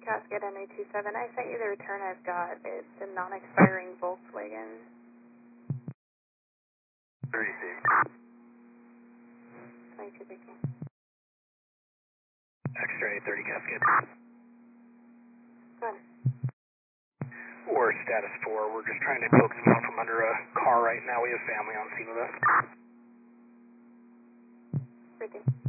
Cascade NA27, I sent you the return I've got. It's a non-expiring Volkswagen. 36. 22 speaking. X-ray 30 Cascade. Go ahead. Or status 4. We're just trying to poke someone from under a car right now. We have family on scene with us. Speaking.